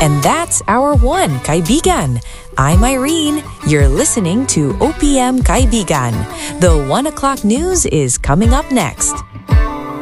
And that's our one, Kaibigan. I'm Irene. You're listening to OPM Kaibigan. The 1 o'clock news is coming up next.